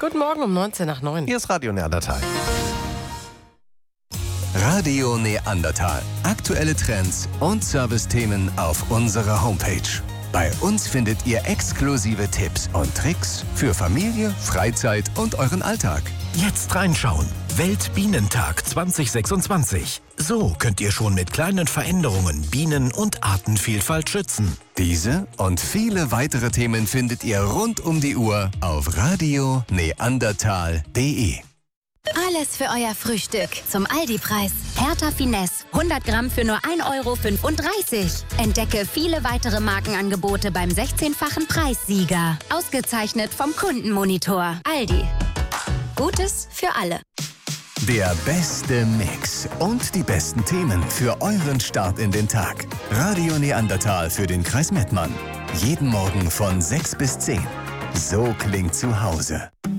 Guten Morgen um 19 nach 9. Hier ist Radio Neandertal. Radio Neandertal. Aktuelle Trends und Servicethemen auf unserer Homepage. Bei uns findet ihr exklusive Tipps und Tricks für Familie, Freizeit und euren Alltag. Jetzt reinschauen. Weltbienentag 2026. So könnt ihr schon mit kleinen Veränderungen Bienen- und Artenvielfalt schützen. Diese und viele weitere Themen findet ihr rund um die Uhr auf radioneandertal.de. Alles für euer Frühstück zum Aldi-Preis. Hertha Finesse, 100 Gramm für nur 1,35 €. Entdecke viele weitere Markenangebote beim 16-fachen Preissieger. Ausgezeichnet vom Kundenmonitor. Aldi. Gutes für alle. Der beste Mix und die besten Themen für euren Start in den Tag. Radio Neandertal für den Kreis Mettmann. Jeden Morgen von 6 bis 10. So klingt zu Hause.